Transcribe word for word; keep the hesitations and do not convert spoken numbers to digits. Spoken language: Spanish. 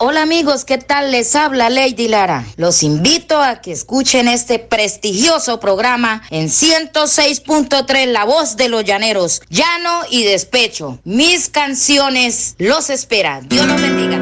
Hola amigos, ¿qué tal? Les habla Lady Lara. Los invito a que escuchen este prestigioso programa en ciento seis punto tres, La Voz de los Llaneros. Llano y despecho. Mis canciones los esperan. Dios los bendiga.